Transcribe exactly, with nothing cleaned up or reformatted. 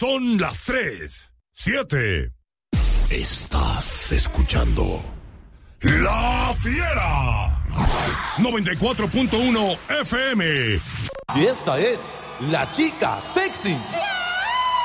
son las tres, siete. Estás escuchando La Fiera noventa y cuatro punto uno F M. Y esta es la chica sexy.